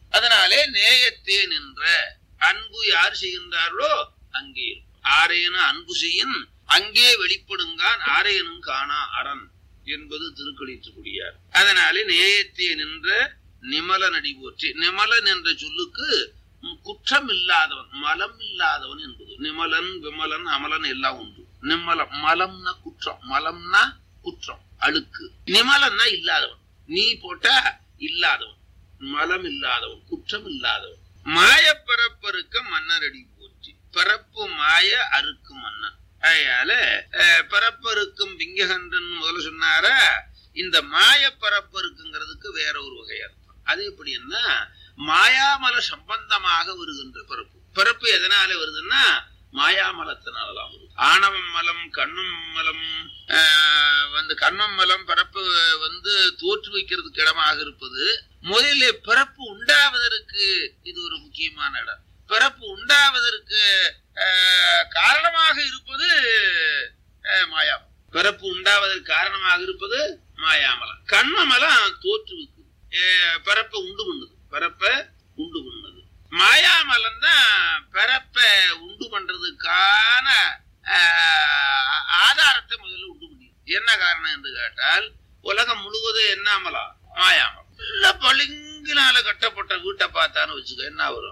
அதனாலே நேயத்தே நின்ற அன்பு யார் செய்கின்றார்களோ அங்கே ஆரேனும் அன்பு செய்யும் அங்கே வெளிப்படுங்கான் ஆரேனும் காணா அரண் என்பது திருக்களித்துக்குடியார். அதனாலே நேயத்தே நின்ற நிமலன் அடி போற்றி. நிமலன் என்ற சொல்லுக்கு குற்றம் இல்லாதவன், மலம் இல்லாதவன் என்பது. நிமலன், விமலன், அமலன் எல்லாம் உண்டு. நிமலம் மலம்னா குற்றம், மலம்னா குற்றம், அழுக்கு. நிமலன்னா இல்லாதவன், நீ போட்டா இல்லாதவன், மலம் இல்லாதவன், குற்றம் இல்லாதவன். மாய பரப்பருக்க மன்னர் அடி போற்றி. பரப்பு மாய அறுக்கு மன்னன். அதனால பரப்பருக்கும் விங்ககன்றன் முதல்ல சொன்னாரா. இந்த மாய பரப்பருக்குங்கிறதுக்கு வேற ஒரு வகை அர்த்தம். அது எப்படின்னா மாயாமல சம்பந்தமாக வருகின்ற பரப்பு. பரப்பு எதனால வருதுன்னா மாயாமலத்தினாலதான் வருது. ஆணவம் மலம், கண்ணும் மலம், கண்மம் மலம் பரப்பு தோற்று வைக்கிறதுக்கு இடமாக இருப்பது. முதலிலே பிறப்பு உண்டாவதற்கு இது ஒரு முக்கியமான இடம். பிறப்பு உண்டாவதற்கு காரணமாக இருப்பது மாயாமலம். பிறப்பு உண்டாவதற்கு காரணமாக இருப்பது மாயாமலம். கண்மமலம் தோற்றுவிக்கு பிறப்பை உண்டு பண்ணுது, பிறப்பை உண்டு பண்ணுது. மாயாமலம் தான் பிறப்பை உண்டு பண்றதுக்கான ஆதாரத்தை முதல்ல உண்டு பண்ணி. என்ன காரணம் என்று கேட்டால் உலகம் முழுவதும் என்ன மலம்? மாயாமலம். நல்ல பளிங்கினால கட்டப்பட்ட வீட்டை பார்த்தான்னு வச்சுக்க என்ன வரும்?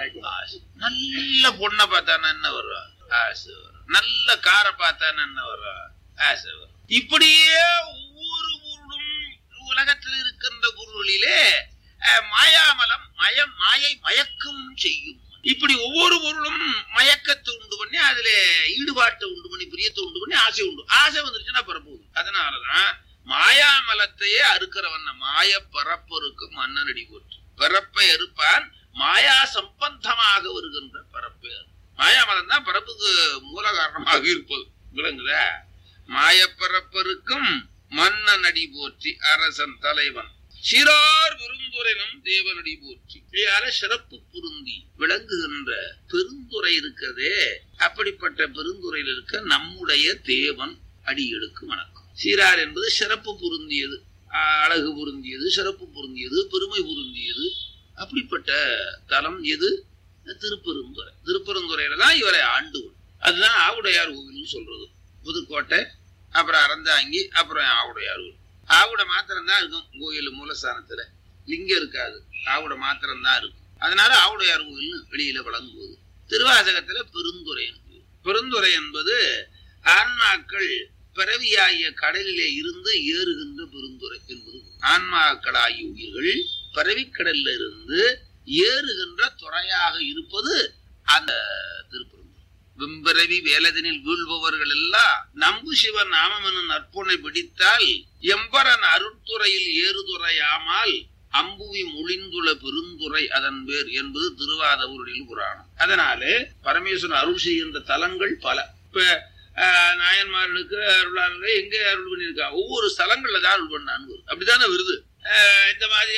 நல்ல பொண்ணை பார்த்தான என்ன வரும்? ஆசை வரும். நல்ல காரை பார்த்தான என்ன வரும்? ஆசை வரும். இப்படியே ஒவ்வொரு பொருளும் உலகத்தில் இருக்கின்ற பொருளிலே மாயாமலம் மாயை மயக்கம் செய்யும். இப்படி ஒவ்வொரு பொருளும் மயக்கத்தை உண்டு பண்ணி அதுல ஈடுபாட்டை உண்டு பண்ணி பிரியத்தை உண்டு பண்ணி ஆசை உண்டு. ஆசை வந்துருச்சுன்னா பரப்போகுது. அதனாலதான் மாயாமலத்தையே அறுக்கிறவன் மாய பரப்பொருக்கு மன்னன் அடி போற்று. பரப்பை அறுப்பான் மாயா சம்பந்தமாக வருகின்ற பரப்பை. மாயாமலம் தான் பரப்புக்கு மூல காரணமாக இருப்பது. விளங்குத? மாயப்பரப்பருக்கும் மன்னன் அடி போற்றி அரசன் தலைவன் சிறார் விருந்துரைனும் தேவனடி போற்றி. சிறப்பு பொருந்தி விளங்குகின்ற பெருந்துரை இருக்கிறதே, அப்படிப்பட்ட பெருந்துரையில் இருக்க நம்முடைய தேவன் அடியெடுக்கு வணக்கம். சீரார் என்பது சிறப்பு பொருந்தியது, அழகு பொருந்தியது, சிறப்பு பொருந்தியது, பெருமை பொருந்தியது. அப்படிப்பட்ட தலம் எது? திருப்பெருந்துறை. திருப்பெருந்துறையில தான் இவரை ஆண்டுவன். அதுதான் ஆவுடையார் கோவில் சொல்றது. புதுக்கோட்டை, அப்புறம் அறந்தாங்கி, அப்புறம் ஆவுடையார் கோவில். ஆவுடை மாத்திரம்தான் இருக்கும் கோயில் மூலஸ்தானத்துல. லிங்கம் இருக்காது, ஆவுடை மாத்திரம்தான் இருக்கும். அதனால ஆவுடையார் கோயில் வெளியில வழங்குவது. திருவாசகத்துல பெருந்துறை. பெருந்துறை என்பது ஆன்மாக்கள் பிறவியாகிய கடலிலே இருந்து ஏறுகின்ற பெருந்துறை என்பது. ஆன்மாக்களாகிய உயிர்கள் பிறவிக்கடல்ல இருந்து ஏறுகின்ற துறையாக இருப்பது அந்த திருப்பெருந்துறை. வெம்பிறவி வேலதனில் வீழ்பவர்கள் எல்லாம் நம்பு சிவன் நாமமென நற்புணை பிடித்தால் எம்பரன் அருட்துறையில் ஏறுதுறையாமல் அம்புவி மொழிந்துள்ள பெருந்துறை அதன் பேர் என்பது திருவாதவூரில் புராணம். அதனாலே பரமேஸ்வரன் அருள் செய்கின்ற தலங்கள் பல. இப்ப நாயன்மார்களுக்கு அருளாளர்கள் எங்க அருள் பண்ணியிருக்கா? ஒவ்வொரு ஸ்தலங்கள்ல தான் அருள் பண்ணான்னு அப்படித்தானே வருது. இந்த மாதிரி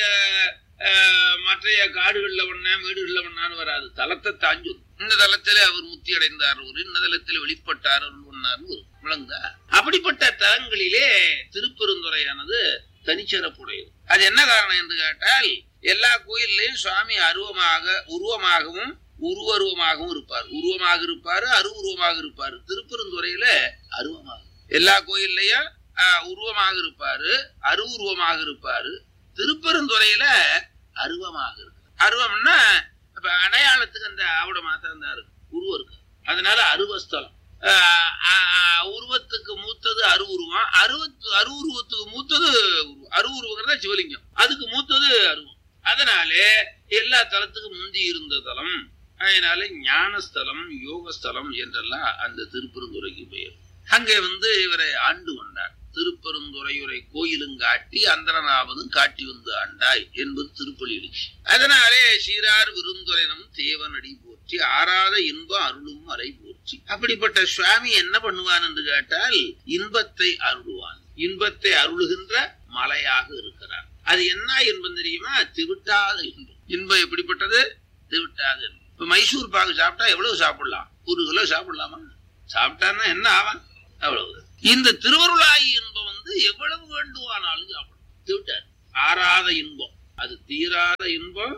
மற்றைய காடுகள்ல பண்ண மேடுகள்ல பண்ணான்னு வராது. தலத்தை தாஞ்சு இந்த தலத்திலே அவர் முத்தி அடைந்தார், ஒரு இந்த தலத்திலே வெளிப்பட்டார் அருள் பண்ணார்னு ஒரு விளங்குதா? அப்படிப்பட்ட தலங்களிலே திருப்பெருந்துறையானது தனிச்சிறப்புடையது. அது என்ன காரணம் என்று கேட்டால் எல்லா கோயில்லையும் சுவாமி உருவமாகவும் உருவருவமாகவும் இருப்பார். உருவமாக இருப்பாரு, அருவுருவமாக இருப்பாரு. திருப்பெருந்துறையில அருவமாக. எல்லா கோயில்லையும் உருவமாக இருப்பாரு, அருவுருவமாக இருப்பாரு. திருப்பெருந்துறையில அருவமாக இருக்கு. அருவம்னா இப்ப அடையாளத்துக்கு அந்த ஆவுட மாத்திரம் தான் இருக்கு, உருவம் இருக்கு. அதனால அருவஸ்தலம். உருவத்துக்கு மூத்தது அருவுருவம், அருவுருவத்துக்கு மூத்தது அருவுருவங்கிறத சிவலிங்கம், அதுக்கு மூத்தது அருவம். அதனாலே எல்லா தலத்துக்கும் முந்தி இருந்த தலம். அதனால ஞானஸ்தலம், யோகஸ்தலம் என்றெல்லாம் அந்த திருப்பெருந்துறைக்கு பெயர். அங்கே இவரை ஆண்டு கொண்டார். திருப்பெருந்துறையுரை கோயிலுங்காட்டி அந்தரனாவதும் காட்டி வந்து ஆண்டாய் என்பது திருப்பலி எழுச்சி. அதனாலே சீரார் விருந்துரைனும் தேவனடி போற்றி ஆறாத இன்பம் அருளும் அறை போற்றி. அப்படிப்பட்ட சுவாமி என்ன பண்ணுவான் என்று கேட்டால் இன்பத்தை அருளுவான். இன்பத்தை அருளுகின்ற மலையாக இருக்கிறார். அது என்ன இன்பம் தெரியுமா? திவிட்டாத இன்பம். இன்பம் எப்படிப்பட்டது? திவிட்டாத இன்பம். இப்ப மைசூர் பாகு சாப்பிட்டா எவ்வளவு சாப்பிடலாம்? 1 கிலோ சாப்பிடலாமா? சாப்பிட்டான்னா என்ன ஆவான்? அவ்வளவு. இந்த திருவருளாயி இன்பம் எவ்வளவு வேண்டுவானாலும் சாப்பிடும். திவிட்டார். ஆறாத இன்பம், அது தீராத இன்பம்,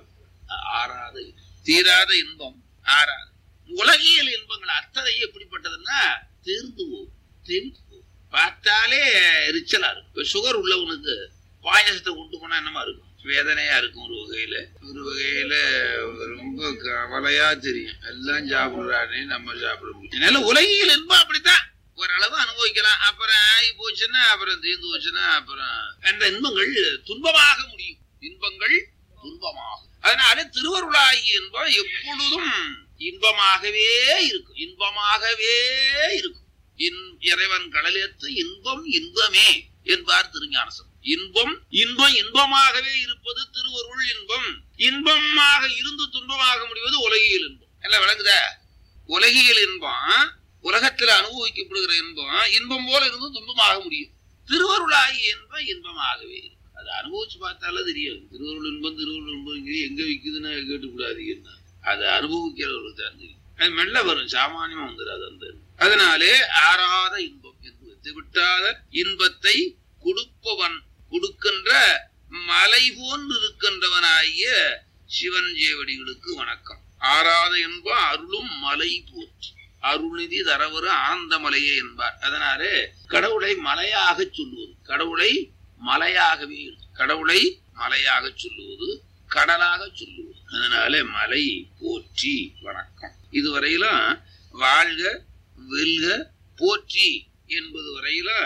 ஆறாத தீராத இன்பம் ஆறாது. உலகியல் இன்பங்கள் அத்தனை எப்படிப்பட்டதுன்னா தேர்ந்து போகும், தெரிந்து போகும். பார்த்தாலே எரிச்சலா இருக்கும். இப்ப சுகர் உள்ளவனுக்கு பாயசத்தை கொண்டு போனா என்னமா இருக்கும்? வேதனையா இருக்கும். ஒரு வகையில ரொம்ப கவலையா தெரியும். எல்லாம் சாப்பிடுறானே, நம்ம சாப்பிட முடியும். அதனால உலகியல் இன்பம் அப்படித்தான், ஓரளவு அனுபவிக்கலாம். அப்புறம் ஆகி போச்சுன்னா, அப்புறம் தீர்ந்து போச்சுன்னா, அப்புறம் அந்த இன்பங்கள் துன்பமாக முடியும். இன்பங்கள் துன்பமாகும். அதனால திருவருளாகிய இன்பம் எப்பொழுதும் இன்பமாகவே இருக்கும், இன்பமாகவே இருக்கும். இறைவன் கடலேத்து இன்பம் இன்பமே என்பார் திருஞானசம். இன்பம் இன்பம் இன்பமாகவே இருப்பது திருவருள் இன்பம். இன்பமாக இருந்து துன்பமாக முடிவது உலகியல் இன்பம். எல்லாம் விளங்குதா? உலகியல் இன்பம் உலகத்தில் அனுபவிக்கப்படுகிற இன்பம் இன்பம் போல இருந்து துன்பமாக முடியும். திருவருளாகிய இன்பம் இன்பமாகவே இருக்கும். அதை அனுபவிச்சு பார்த்தாலும் தெரியும். திருவருள் இன்பம் எங்க விக்குதுன்னு கேட்டுக்கூடாது. அதை அனுபவிக்கிறவர்களுக்கு தான் தெரியும். அது மெல்ல வரும், சாமானியமா வந்துடாது அந்த. அதனாலே ஆறாத இன்பம் என்பது விட்டாத இன்பத்தை கொடுப்பவன், கொடுக்கின்ற மலை போன்று இருக்கின்றவனாகிய சிவன் ஜேவடிகளுக்கு வணக்கம். ஆறாத இன்பம் அருளும் மலை போற்றி, அருள்நிதி தரவரு ஆனந்த மலையே என்பார். அதனாலே கடவுளை மலையாக சொல்லுவது, கடவுளை மலையாகவே, கடவுளை மலையாக சொல்லுவது, கடலாக சொல்லுவது. அதனாலே மலை போற்றி வணக்கம். இதுவரையிலும் வாழ்க வெல்க போற்றி என்பது வரையிலும்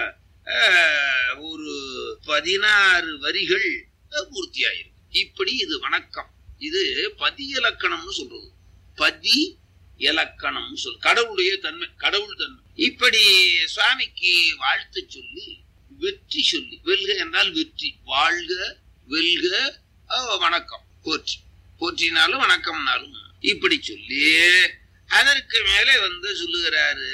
ஒரு 16 வரிகள் பூர்த்தியாயிருக்கு. இப்படி இது வணக்கம். இது பதி இலக்கணம்னு சொல்றது. பதி இலக்கணம் சொல், கடவுளுடைய தன்மை, கடவுள் தன்மை. இப்படி சுவாமிக்கு வாழ்த்து சொல்லி வெற்றி சொல்லி, வெல்க என்றால் வெற்றி, வாழ்க வெல்க வணக்கம் போற்றி, போற்றினாலும் வணக்கம்னாலும் இப்படி சொல்லி அதற்கு மேலே சொல்லுகிறாரு,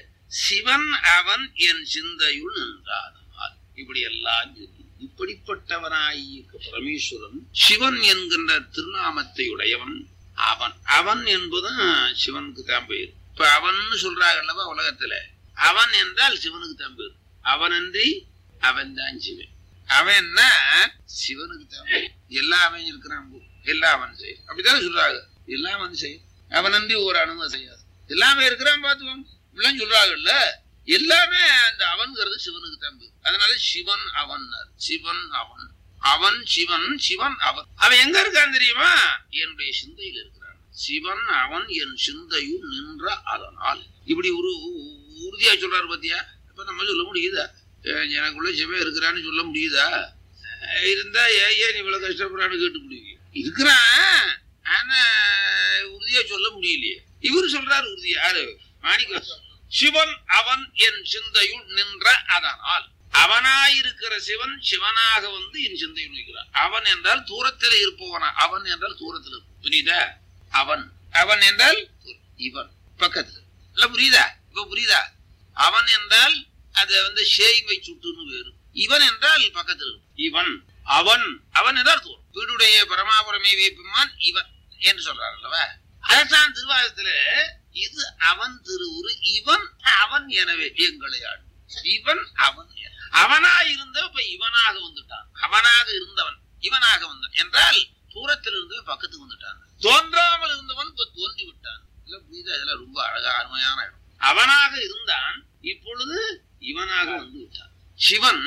சிவன் அவன் என் சிந்தையுள் நின்றாதனால். இப்படி எல்லாம் சொல்லி இப்படிப்பட்டவனாகிய பரமேஸ்வரன் சிவன் என்கின்ற திருநாமத்தை உடையவன் அவன். அவன் என்பதும் சிவனுக்கு தான் பேர். இப்ப அவன் சொல்றாங்கல்லவா உலகத்துல, அவன் என்றால் சிவனுக்கு தான் பேர். அவனன்றி அவன் தான் சிவன். அவன்னா சிவனுக்கு தான் பேர். எல்லாம் அவன் இருக்கிறான், எல்லாம் அவன் செய்யும். அப்படித்தானே சொல்றாங்க. எல்லாம் அவன் செய்யும், அவனன்றி ஒரு அணுவை செய்யாது. எல்லாமே இருக்கிறான் பார்த்துக்கோங்க இப்படிலாம் சொல்றாங்கல்ல. எல்லாமே அந்த அவன்கிறது சிவனுக்கு தான் பேர். அதனால சிவன் அவன், சிவன் அவன், அவன் சிவன், சிவன் அவன். அவன் எங்க இருக்கான் தெரியுமா? என்னுடைய சிந்தையில் இருக்கிறான். சிவன் அவன் என் சிந்தையும் நின்ற அதனால். இப்படி ஒரு உறுதியா சொல்றாரு பாத்தியா? இப்ப நம்ம சொல்ல முடியுதா? எனக்குள்ள சிவன் இருக்கிறான்னு சொல்ல முடியுதா? இருந்தா ஏன் இவ்வளவு கஷ்டப்படுறான்னு கேட்டு முடியுங்க. இருக்கிறான், ஆனா உறுதியா சொல்ல முடியலையே. இவரு சொல்றாரு உறுதியா. யாரு? மாணிக்க. சிவன் அவன் என் சிந்தையுள் நின்ற அதனால். அவனாயிருக்கிற சிவன் சிவனாக என் சிந்தையில் நிற்கிறான். அவன் என்றால் தூரத்தில் இருப்பவனா, அவன் என்றால் தூரத்தில் இருப்ப. புரியுதா? அவன், அவன் என்றால் இவன் பக்கத்துல. இல்ல புரியுதா? இப்ப புரியுதா? அவன் என்றால் அது சேய்மை சுட்டுன்னு வேறு. இவன் என்றால் பக்கத்தில் இருக்கும். இவன் அவன், அவன் என்றால் தூரம். வீடுடைய பரமாபுரமே வேப்பிமான் இவன் என்று சொல்றாரு அல்லவா? அதான் திருவாசகத்துல இது அவன் திருவுரு, இவன் அவன் எனவே எங்களை ஆடு. இவன் அவன், அவனாயிருந்த இப்ப இவனாக வந்துட்டான். அவனாக இருந்தவன் இவனாக வந்தான் என்றால் தூரத்தில் இருந்தவன் பக்கத்துக்கு வந்துட்டான். தோன்றாமல் இருந்தவன் இப்ப தோன்றி விட்டான். இல்ல புரியுதா? இதெல்லாம் ரொம்ப அழகா அருமையான இடம். அவனாக இருந்தான், இப்பொழுது இவனாக வந்து விட்டான். சிவன்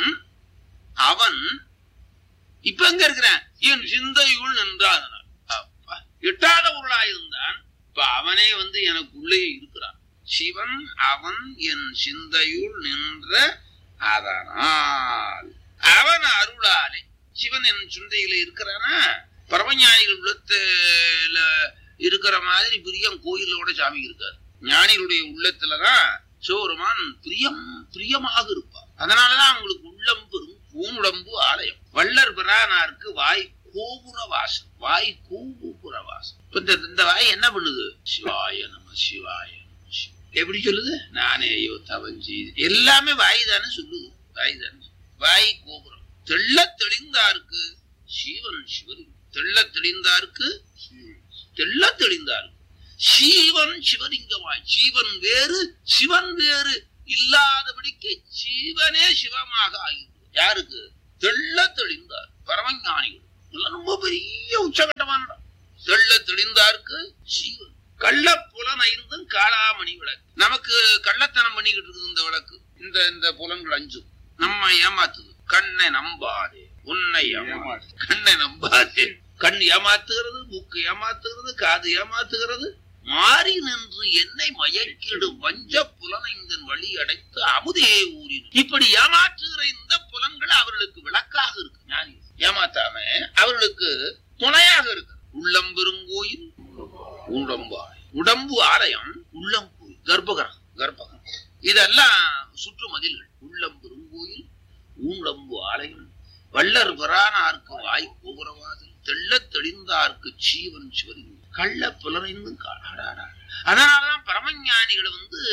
அவன் இப்ப எங்க இருக்கிறான்? என் சிந்தையுள் நின்றான். அப்பா, எட்டாத பொருளாயிருந்தான், இப்ப அவனே எனக்குள்ளே இருக்கிறான். சிவன் அவன் என் சிந்தையுள் நின்ற அதனால். அவன் அருளாலே சிவன் என் சிந்தையில இருக்கிறானா? பரமஞானிகள் உள்ளத்துல இருக்கிற மாதிரி பிரியம் கோயிலோட சாமி இருக்காது. ஞானிகளுடைய உள்ளத்துலதான் சிவபெருமான் பிரியமாக இருப்பார். அதனாலதான் அவங்களுக்கு உள்ளம் பெரும் பூணுடம்பு ஆலயம். வள்ளர் பிரானாருக்கு வாய் கோபுர வாசம், வாய் கோபுர வாசம். இந்த வாய் என்ன பண்ணுது? சிவாய நம சிவாய நம சிவ. எப்படி சொல்லுது? நானேயோ தவஞ்சி. எல்லாமே வாய் தானே சொல்லுது. வாய் தானே. வாய் கோபுரம். தெள்ள தெளிந்தாருக்கு சிவன் சிவன். தெள்ள தெளிந்தாருக்கு தெள்ள தெளிந்தாருக்கு சீவன் சிவலிங்கமாய். ஜீவன் வேறு சிவன் வேறு இல்லாதபடிக்கு ஜீவனே சிவமாக ஆகிவிடும். யாருக்கு? தெள்ள தெளிந்தார் பரமஞானிகள். ரொம்ப பெரிய உச்சகட்டமான தெள்ள தெளிந்தார்க்கு ஜீவன். கள்ள புலன் ஐந்தும் காளாமணி விளக்கு. நமக்கு கள்ளத்தனம் பண்ணிக்கிட்டு இருக்குது இந்த விளக்கு. இந்த புலன்கள் அஞ்சும் நம்ம ஏமாத்துது. கண்ணை நம்பாதே, உன்னை ஏமாத்து. கண்ணை நம்பாதே. கண் ஏமாத்துகிறது, மூக்கு ஏமாத்துகிறது, காது ஏமாத்துகிறது. மாறி நின்று என்னை மயக்கிடும் வஞ்ச புலனைந்தன் வழி அடைத்து அமுதே ஊரின். இப்படி ஏமாற்றுகிற இந்த புலன்கள் அவர்களுக்கு விளக்காக இருக்கு. ஞானி ஏமாத்தாம அவர்களுக்கு துணையாக இருக்கு. உள்ளம் பெருங்கோயில் உடம்பாய். உடம்பு ஆலயம், உள்ளம் கோயில், கர்ப்பகம் இதெல்லாம் சுற்று மதில்கள். உள்ளம் பெருங்கோயில் ஊடம்பு ஆலயம், வள்ளர் பெறானார்க்கு வாய் கோபுரவாதில், தெள்ள தெளிந்தார்க்கு ஜீவன் சிவலிங்கம். கள்ள புலனைந்தும் காடாடா. அதனாலதான் பரமஞானிகளை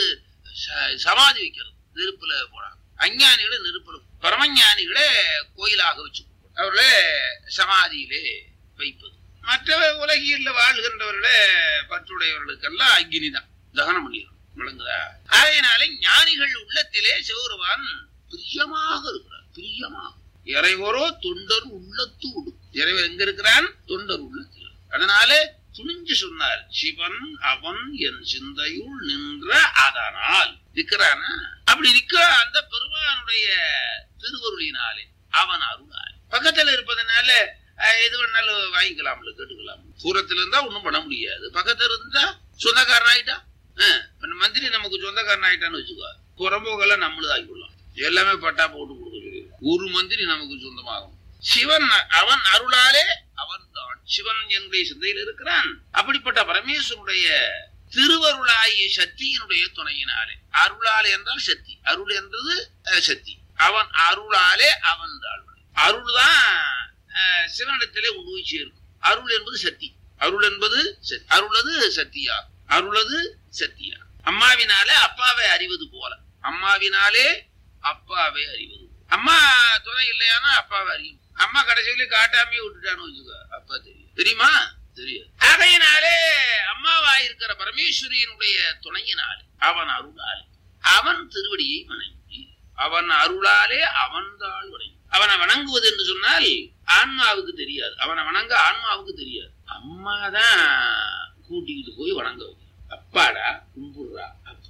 சமாதி வைக்கிறது, நெருப்புல போறாங்க. அஞ்ஞானிகளை நெருப்புல, பரமஞானிகளே கோயிலாக வச்சு அவர்களே சமாதியிலே வைப்பது. மற்ற உலகில் வாழ்கின்றவர்களே பற்றுடையவர்களுக்கெல்லாம் அக்னிதான் தகனம் பண்ணிடும். விளங்குதா? அதனால ஞானிகள் உள்ளத்திலே சிவபெருமான் பிரியமாக இருக்கிறார். பிரியமாக. இறைவரோ தொண்டர் உள்ளத்து உடு. இறைவர் எங்க இருக்கிறான்? தொண்டர் உள்ளத்தில். அதனால துணிஞ்சு சொன்னார், சிவன் அவன் என் சிந்தையுள் நின்ற அதனால் நிற்கிறானா. அப்படி நிற்க அந்த பெருமானுடைய திருவருளினாலே, அவன் அருளால். பக்கத்துல இருப்பதனால எது வேணாலும் வாங்கிக்கலாம்ல, கேட்டுக்கலாம். தூரத்துல இருந்தா ஒண்ணும் பண்ண முடியாது. பக்கத்துல இருந்தா சொந்தக்காரன் ஆயிட்டா, மந்திரி நமக்கு சொந்தக்காரன் ஆயிட்டான்னு வச்சுக்கோ, புறம்போக்கெல்லாம் நம்மளும் ஆகிக்கொள்ளலாம். எல்லாமே பட்டா போட்டு கொடுக்க சொல்லி ஒரு மந்திரி நமக்கு சொந்தமாகும். சிவன் அவன் அருளாலே அவன் தான் சிவன் என்னுடைய சிந்தையில் இருக்கிறான். அப்படிப்பட்ட பரமேஸ்வருடைய திருவருளாகிய சக்தியினுடைய துணையினாலே, அருளாலே என்றால் சக்தி, அருள் என்றது சக்தி. அவன் அருளாலே அவன் தான். அருள் தான் சிவனிடத்திலே உணர்ச்சி இருக்கும். அருள் என்பது சக்தி. அருள் என்பது அருளது சக்தியா, அருளது சக்தியா. அம்மாவினாலே அப்பாவை அறிவது போல, அம்மாவினாலே அப்பாவை அறிவது. அம்மா துணை இல்லையானா அப்பாவை அறியும். அம்மா கடைசியில காட்டாமே விட்டுட்டான்னு வச்சுக்கோ, அப்பா தெரியும். தெரியுமா? தெரியாது. அதையினாலே அம்மாவாயிருக்கிற பரமேஸ்வரியினுடைய துணையினாலே, அவன் அருளாலே, அவன் திருவடியை வணங்கி, அவன் அருளாலே அவன் தாள் வணங்கி. அவனை வணங்குவது என்று சொன்னால் ஆன்மாவுக்கு தெரியாது. அவனை வணங்க ஆன்மாவுக்கு தெரியாது. அம்மாதான் கூட்டிக்கிட்டு போய் வணங்க. அப்பாடா கும்பிடுறா,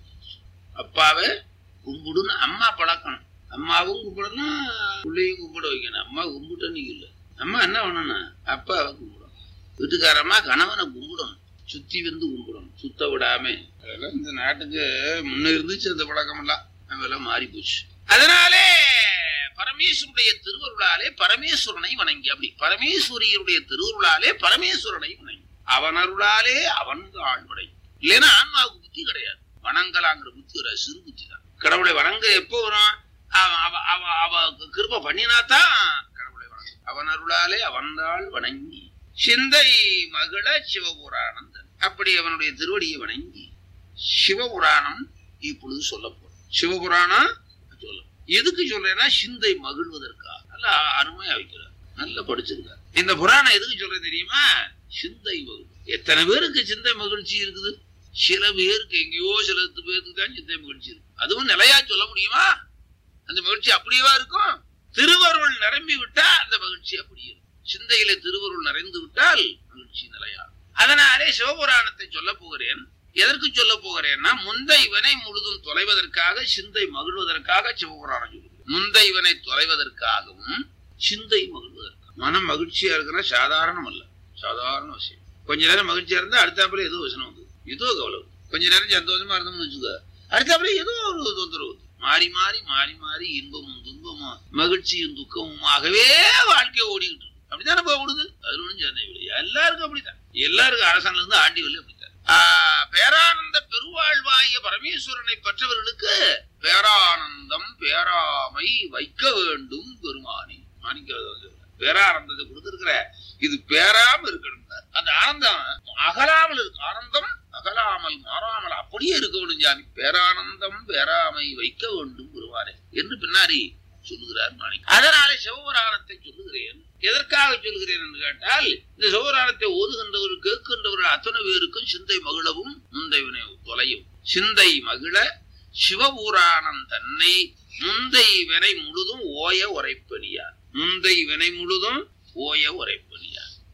அப்பாவை கும்பிடுன்னு அம்மா பழக்கணும். அம்மாவும் கும்பிடணும், பிள்ளையும் கும்பிட வைக்கணும். அம்மா கும்பிட்ட நீங்க இல்ல. அம்மா என்ன பண்ணணும்? அப்பாவை கும்பிடணும். வீட்டுக்காரம்மா கணவனை கும்பிடணும், சுத்தி வந்து கும்பிடணும், சுத்த விடாம. அதெல்லாம் இந்த நாட்டுக்கு முன்ன இருந்துச்சு அந்த பழக்கம் எல்லாம், அதெல்லாம் மாறி போச்சு. அதனாலே பரமேஸ்வருடைய திருவருளாலே பரமேஸ்வரனை வணங்கி, அப்படி பரமேஸ்வரியுடைய திருவருளாலே பரமேஸ்வரனை வணங்கி, அவன் அருளாலே அவன் ஆழ்வடை. இல்லைன்னா ஆன்மாவுக்கு புத்தி கிடையாது. வணங்கலாங்கிற புத்தி ஒரு சிறு புத்தி தான். கடவுளை வணங்க எப்போ வரும்? அவ கிருபை பண்ணினாத்தான் கடவுளை வணங்க. அவன் அருளாலே அவன்தாள் வணங்கி சிந்தை மகிழ சிவபுராணந்தன். அப்படி அவனுடைய திருவடியை வணங்கி சிவபுராணம் இப்பொழுது சொல்ல போறோம். சிவபுராணம் சொல்ல எதுக்கு சொல்றேன்னா, சிந்தை மகிழ்வதற்காக. நல்லா அருமையா வைக்கிறார், நல்லா படிச்சிருக்கார். இந்த புராணம் எதுக்கு சொல்றேன் தெரியுமா? சிந்தை மகிழ்வு. எத்தனை பேருக்கு சிந்தை மகிழ்ச்சி இருக்குது? சில பேருக்கு, எங்கேயோ சில பேருக்கு தான் சிந்தை மகிழ்ச்சி இருக்கு. அதுவும் நிலையா சொல்ல முடியுமா? அந்த மகிழ்ச்சி அப்படியேவா இருக்கும்? திருவருள் நிரம்பி விட்டா அந்த மகிழ்ச்சி அப்படியே இருக்கும். சிந்தையில திருவருள் நிறைந்து விட்டால் மகிழ்ச்சி நிலையா. அதனாலே சிவபுராணத்தை சொல்ல போகிறேன். எதற்கு சொல்ல போகிறேன்னா, முந்தை வினை முழுதும் தொலைவதற்காக, சிந்தை மகிழ்வதற்காக சிவபுராணம் சொல்லுது. முந்தை வினை தொலைவதற்காகவும் சிந்தை மகிழ்வதற்காக. மனம் மகிழ்ச்சியா இருக்குன்னா சாதாரணம் அல்ல, சாதாரண விஷயம். கொஞ்ச நேரம் மகிழ்ச்சியா இருந்தா அடுத்தாப்புல ஏதோ வசனம் வந்து, ஏதோ கவலை. கொஞ்ச நேரம் சந்தோஷமா இருந்தோம்னு வச்சுக்க, அடுத்தாப்புல ஏதோ ஒரு தொந்தரவு. மாறி மாறி மாறி மாறி இன்பமும் துன்பமும் மகிழ்ச்சியும் துக்கமுமாகவே வாழ்க்கையை ஓடிக்கிட்டு இருக்கு. அப்படித்தானே போடுது. அதுல ஒன்றும் சந்தேகம். எல்லாருக்கும் அப்படித்தான். எல்லாருக்கும் அரசாங்கம் இருந்து ஆண்டி வரல அப்படித்தான். பேரானந்த பெருவாழ்வாய பரமேஸ்வரனை பெற்றவர்களுக்கு பேரானந்தம் பேராமை வைக்க வேண்டும் பெருமானி. பேரானந்தத்தை கொடுத்திருக்கிற, இது பேராம இருக்கணும். அந்த ஆனந்தம் அகலாமல் இருக்கு. ஆனந்தம் அகலாமல் மாறாமல் அப்படியே இருக்க வேண்டும் சாமி. பேரானந்தம் பேராமை வைக்க வேண்டும் பெருமானே என்று பின்னாடி சொல்லுகிறார் மாணிக்கம். அதனாலே சிவபுராணத்தை சொல்லுகிறேன். எதற்காக சொல்லுகிறேன் என்று கேட்டால், இந்த சிவபுராணத்தை ஓதுகின்றவர்கள் கேட்கின்றவர்கள் அத்தனை பேருக்கும் சிந்தை மகிழவும் முந்தை வினை தொலையும். சிந்தை மகிழ சிவபுராணம் தன்னை முந்தை வினை முழுதும் ஓய உரைப்பணியார். முந்தை வினை முழுதும் ஓய உரைப்பணியார்.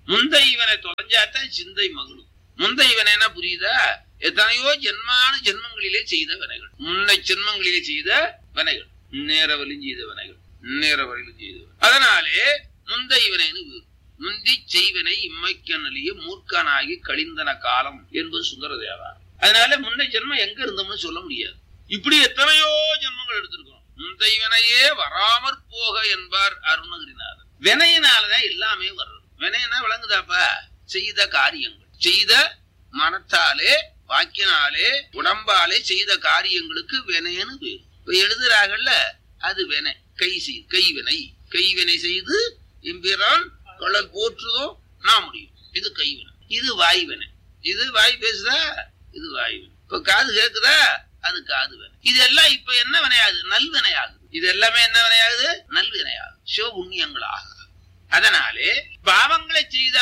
முந்தை இவனை தொலைஞ்சாத்தான் சிந்தை மகளும். முந்தை இவனை புரியுதா? எத்தனையோ ஜென்மங்களிலே செய்த வினைகள், முன்னை ஜென்மங்களிலே செய்த வினைகள், நேரவலியும் செய்த வினைகள், நேரவரையிலும் செய்த. அதனாலே முந்தை இவனைன்னு முந்தி செய்வனை இம்மைக்கனலிய மூர்க்கனாகி கழிந்தன காலம் என்பது சுந்தரதேவார். அதனால முன்னை ஜென்மம் எங்க இருந்தோம்னு சொல்ல முடியாது. இப்படி எத்தனையோ ஜென்மங்கள் எடுத்திருக்கோம். முந்தை வினையே வராமற் போக என்பார் அருணகிரிநாதர். வினையினாலதான் எல்லாமே வர்றது. வினைனா விளங்குதாப்பா? செய்த காரியங்கள், செய்த மனத்தாலே வாக்கினாலே உடம்பாலே செய்த காரியங்களுக்கு வினைன்னு பேர். இப்ப எழுதுறாங்கல்ல, அது வினை. கைவினை, கைவினை செய்து எம்பிரான் கள்ளல் போற்றுதோ நான் முடியும். இது கைவினை. இது வாய்வினை. இது வாய் பேசுதா, இது வாய்வினை. இப்ப காது கேக்குதா, அது காது வினை. இதெல்லாம் இப்ப என்ன வினையாகுது? நல்வினையாகுது. இது எல்லாமே என்ன வினையாகுது? நல்வினையாகுது, சிவ புண்ணியங்களாக. அதனாலே பாவங்களை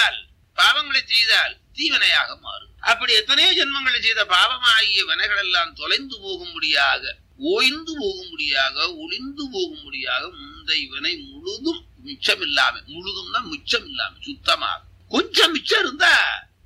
செய்தால் தீவினையாக மாறும். அப்படி எத்தனையோ ஜென்மங்களை செய்த பாவமாகிய வினைகள் எல்லாம் தொலைந்து போகும்படியாக, ஓய்ந்து போகும்படியாக, ஒளிந்து போகும்படியாக முந்தை வினை முழுதும் மிச்சம் இல்லாம, முழுதும்னா மிச்சம் இல்லாம சுத்தமாக கொஞ்சம் மிச்சம் இருந்தா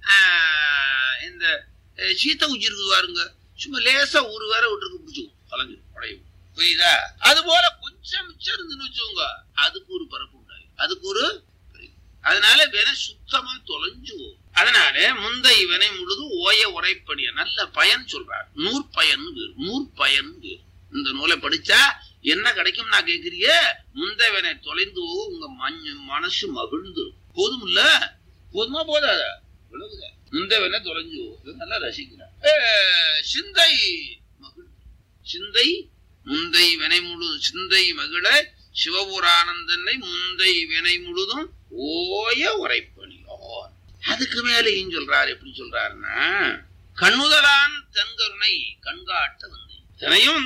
இந்த சீத்த உச்சி இருக்குது பாருங்க, சும்மா லேசா ஒரு வேற விட்டுருக்கு பிடிச்சுக்கும், கலைஞ்சு உடையும். புரியுதா? அது போல கொஞ்சம் மிச்சம் இருந்துன்னு வச்சுக்கோங்க, அதுக்கு ஒரு பரப்பு உண்டாகும், அதுக்கு ஒரு. அதனால வினை சுத்தமா தொலைஞ்சு. அதனால முந்தை வினை முழுதும் ஓய உரைப்படிய நல்ல பயன் சொல்றார். நூற்பயன் பேர், நூற்பயன் பேர். இந்த நூலை படிச்சா என்ன கிடைக்கும் நான் கேக்குறிய? முந்தை வினை தொலைந்து உங்க மனசு மகிழ்ந்து போதும் இல்ல? போதுமா போதாத? முந்தை வினை தொலைஞ்சு நல்லா ரசிக்கிறார். சிந்தை மகிழ், சிந்தை முந்தை வினை முழு சிந்தை மகிழ சிவபுரானந்தனை முந்தை வினை முழுதும் ஓய உரைப்பணியோ. அதுக்கு மேலேயும் சொல்றாரு. எப்படி சொல்றாருன்னா, கண்ணுதலான் தன்கருணை கண்காட்ட வந்து இத்தனையும்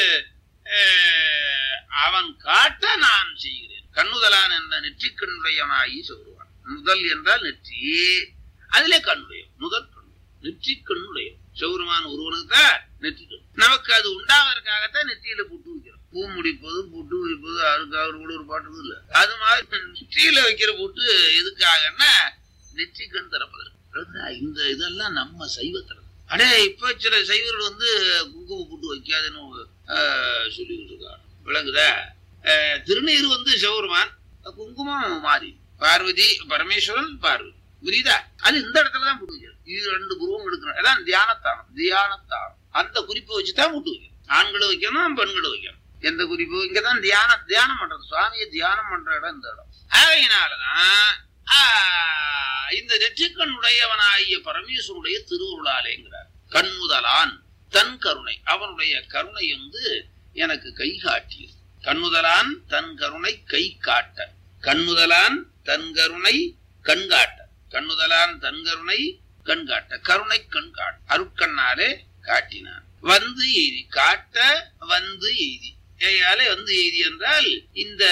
அவன் காட்ட நான் செய்கிறேன். கண்ணுதலான் என்ற நெற்றிக்கண்ணுடையனாகி சொல்லுவான். முதல் என்றால் நெற்றி, அதிலே கண்ணுடையம், முதல் கண்ணு நெற்றி கண்ணுடையம். சிவருமான ஒருவனுக்கு தான் நெற்றி. நமக்கு அது உண்டாவதற்காகத்தான் நெற்றியில புட்டு வைக்கிறோம். பூ முடிப்பதும் புட்டு வைப்பதும் அதுக்காக கூட ஒரு பாட்டு இல்ல. அது மாதிரி நெற்றியில வைக்கிற புட்டு எதுக்காகன்னா நெற்றி கண் திறப்பதற்கு. இந்த இதெல்லாம் நம்ம சைவத்திறது. அடே இப்ப சில சைவர்கள் குங்கும புட்டு வைக்காதுன்னு சொல்லிக்கிட்டு இருக்காங்க. விளங்குதா? திருநீர் சிவருமான், குங்குமம் மாறி பார்வதி பரமேஸ்வரன் பார்வதி. புரியுதா? அது இந்த இடத்துலதான் புட்டு வைக்கிறது. இது 2 புருவம் எடுக்கணும். அதான் தியானத்தானம். தியானத்தானம் அந்த குறிப்பை வச்சுதான் புட்டு வைக்கணும். ஆண்களும் வைக்கணும், பெண்களும் வைக்கணும். எந்த குறிப்பு? இங்கதான் தியானம் பண்றது. சுவாமியை தியானம் பண்ற இடம் இந்த இடம். ஆகையினாலதான் இந்த நெற்றிக்கண்ணுடையவனாகிய பரமேஸ்வருடைய திருவுருளாலேங்கிறார். கண்ணுதலான் தன் கருணை, அவனுடைய கருணை எனக்கு கை காட்டியது. கண்ணுதலான் தன் கருணை கை காட்ட, கண்ணுதலான் தன் கருணை கண்காட்ட, கண்ணுதலான் தன் கருணை கண்காட்ட, கருணை கண்காட்ட, அருட்கண்ணாலே காட்டினான். வந்து எய்தி காட்ட, வந்து எய்தி. ஏயாலே எய்தி என்றால் இந்த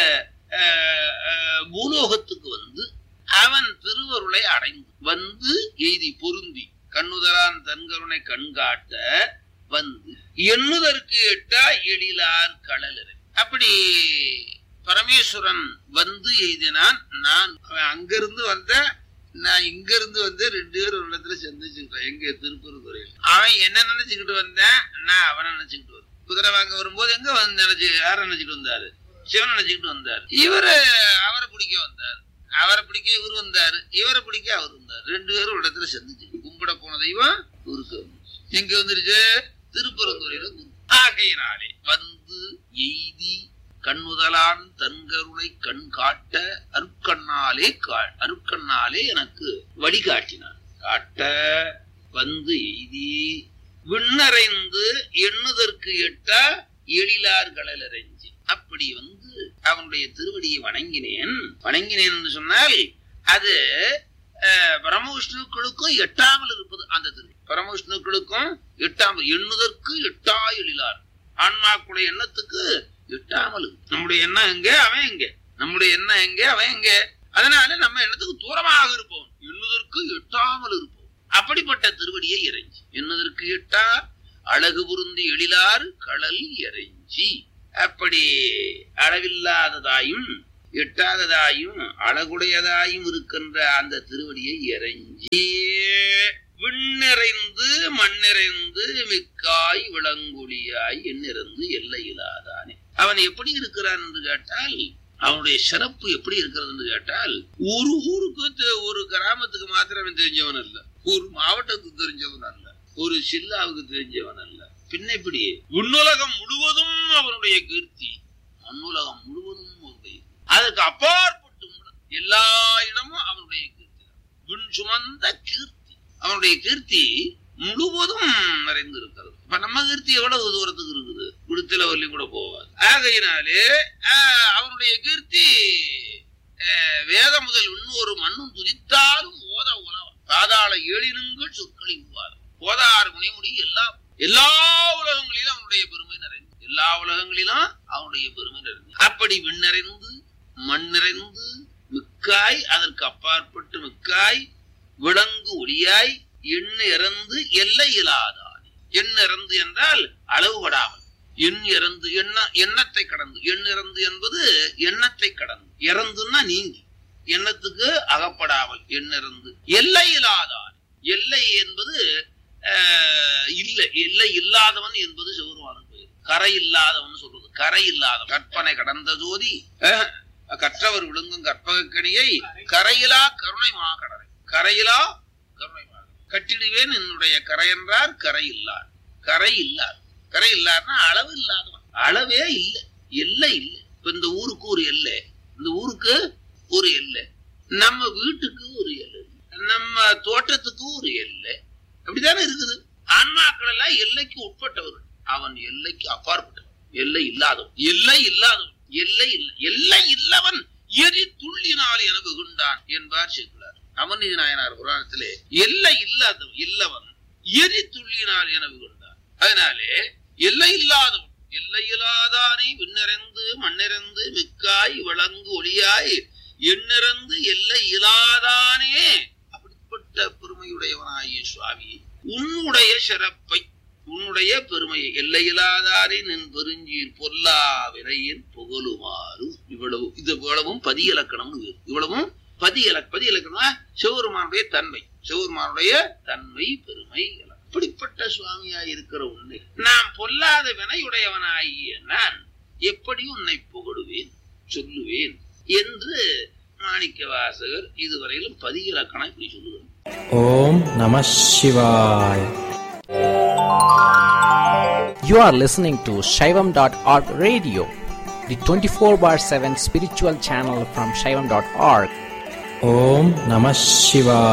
பூலோகத்துக்கு அவன் திருவருளை அடைந்து வந்து எய்தி பொருந்தி. கண்ணுதலான் தன்கருணை கண்காட்ட வந்து எண்ணுதற்கு எட்டா எழிலார் கடலரை. அப்படி பரமேஸ்வரன் எய்தினான். நான் அங்கிருந்து நான் இங்க இருந்து 2 பேர் ஒரு இடத்துல சந்திச்சுக்கிட்டேன். எங்க திருப்பூர்துறையில். அவன் என்ன நினைச்சுக்கிட்டு வந்தேன், நான் அவனை நினைச்சுக்கிட்டு வந்தேன். குதிரை வாங்க வரும்போது எங்க யார நினைச்சுட்டு வந்தாரு? சிவன் நினைச்சுக்கிட்டு வந்தாரு. இவரு அவரை பிடிக்க வந்தாரு, அவரை பிடிக்க இவரு வந்தாரு, இவரை பிடிக்க அவர் வந்தாரு. 2 பேரும் ஒரு இடத்துல சந்திச்சு கும்பிட போன தெய்வம் குறுக்க எங்க வந்துருச்சு? திருப்பரந்துறையில. ஆகையினாலே எய்தி கண்ணுதலான் தன்கருணை கண் காட்ட அருட்கண்ணாலே எனக்கு வழிகாட்டினான். காட்ட எய்தி விண்ணறைந்து எண்ணுதற்கு எட்டா எழிலார் கடலரைஞ்சி. அப்படி அவனுடைய திருவடியை வணங்கினேன் என்று சொன்னால் அது பரமவிஷ்ணுக்களுக்கும் எட்டாமல் இருப்பது. அந்த திருவடி பரமவிஷ்ணுக்களுக்கும் எட்டாமல், எண்ணுதற்கு எட்டா எழிலார். ஆன்மாக்குடைய எண்ணத்துக்கு எட்டாமல். நம்முடைய எண்ணம் எங்க, அவன் எங்க? நம்முடைய எண்ணம் எங்க, அவன் எங்க? அதனால நம்ம எண்ணத்துக்கு தூரமாக இருப்போம், எண்ணுதற்கு எட்டாமல் இருப்போம். அப்படிப்பட்ட திருவடியை இறைஞ்சி எண்ணுதற்கு எட்டா அழகு பொருந்தி எழிலார் கடல் இறைஞ்சி. அப்படி அளவில்லாததாயும் எட்டாததாயும் அழகுடையதாயும் இருக்கின்ற அந்த திருவடியை இறைஞ்சி விண்ணிறைந்து மண்ணிறைந்து மிக்காய் விளங்கொழியாய் எண்ணிறந்து எல்லையிலாதானே. அவன் எப்படி இருக்கிறான் என்று கேட்டால், அவனுடைய சிறப்பு எப்படி இருக்கிறது என்று கேட்டால், ஒரு ஊருக்கு ஒரு கிராமத்துக்கு மாத்திரம் தெரிஞ்சவன் அல்ல, ஒரு மாவட்டத்துக்கு தெரிஞ்சவன் அல்ல, ஒரு சில்லாவுக்கு தெரிஞ்சவன் அல்ல. பின்ன இப்படி விண்ணுலகம் முழுவதும் அவனுடைய கீர்த்தி, மண்ணுலகம் முழுவதும் அவனுடைய, அதுக்கு அப்பாற்பட்டு எல்லா இடமும் அவனுடைய கீர்த்தி, விண் சுமந்த கீர்த்தி, அவனுடைய கீர்த்தி முழுவதும் நிறைந்திருக்கிறது. இப்ப நம்ம கீர்த்தி எவ்வளவு தூரத்துக்கு இருக்குது, விடுத்தல வரலி கூட போவாது. ஆகையினாலே அவனுடைய கீர்த்தி வேத முதல் இன்னொரு மண்ணும் துதித்தாலும் ஓத உலகம் பாதாள ஏழினுங்கள் சொற்களை உருவாது போதாறு முனைமுடி எல்லா உலகங்களிலும் அவனுடைய பெருமை நிறைந்து, எல்லா உலகங்களிலும் அவனுடைய பெருமை நிறைந்து, அப்படி விண்ணிறைந்து மண் நிறைந்து மிக்காய், அதற்கு அப்பாற்பட்டு மிக்காய் விளங்கு ஒளியாய் எண்ண இறந்து எல்லை இல்லாதான். எண்ண இறந்து என்றால் அளவுபடாமல், எண் இறந்து எண்ணத்தை கடந்து, எண் இறந்து என்பது எண்ணத்தை கடந்து, இறந்துன்னா நீங்கி, எண்ணத்துக்கு அகப்படாமல் எண் இறந்து எல்லை இல்லாதான். எல்லை என்பது இல்லை, எல்லை இல்லாதவன் என்பது சிவருமான பெயர். கரை இல்லாதவன் சொல்றது, கரை இல்லாதவன். கற்பனை கடந்த ஜோதி கற்றவர் விழுங்கும் கற்பகக்கணியை கரையிலா கருணை மாகடலை, கரையிலா கருணை மாக கட்டிடுவேன் என்னுடைய கரை என்றார். கரை இல்லார், கரை இல்லார், கரை இல்லார்னா அளவு இல்லாதவன், அளவே இல்லை, எல்லை இல்லை. இப்ப இந்த ஊருக்கு ஒரு எல்லை, இந்த ஊருக்கு ஒரு எல்லை, நம்ம வீட்டுக்கு ஒரு எல்லை, நம்ம தோட்டத்துக்கு ஒரு எல்லை, அப்படித்தானே இருக்குது. ஆன்மாக்கள் எல்லாம் எல்லைக்கு உட்பட்டவர்கள், அவன் எல்லைக்கு அப்பாற்பட்டவன், எல்லை இல்லாதவன், எல்லை இல்லாதவன், எல்லை இல்லை, எல்லை இல்லவன் எரி துள்ளினால் என வெகுண்டான் என்பார் சேர்க்கிறார். அவனி நாயனார் புராணத்திலே எல்லை இல்லாதவன் இல்லவன் எரி துள்ளினால் என வெகுண்டான். அதனாலே எல்லை இல்லாதவன், எல்லை இல்லாதானே விண்ணிறைந்து மண்ணிறைந்து மிக்காய் விளங்கு ஒளியாய் எண்ணிறந்து எல்லை இல்லாதானே. அப்படிப்பட்ட பெருமையுடையவனாகிய சுவாமி, உன்னுடைய சிறப்பை, உன்னுடைய பெருமையை, எல்லையிலாதாரே நின் பெருஞ்சீர் பொல்லா விரையின் புகழுமாறும். இவ்வளவும் பதி இலக்கணம், இவ்வளவும் பதி இலக்கணமா சிவபெருமானுடைய தன்மை, சிவபெருமானுடைய தன்மை பெருமை. அப்படிப்பட்ட சுவாமியாய் இருக்கிற உன்னை நான் பொல்லாத வினையுடையவனாகிய நான் எப்படி உன்னை புகழுவேன் சொல்லுவேன் என்று மாணிக்க வாசகர் இதுவரையிலும் பதி இலக்கணம் இப்படி சொல்லுவார். ஓம் நம சிவாய். You are listening to Shaivam.org radio, the 24/7 spiritual channel from Shaivam.org. Om Namah Shivaya.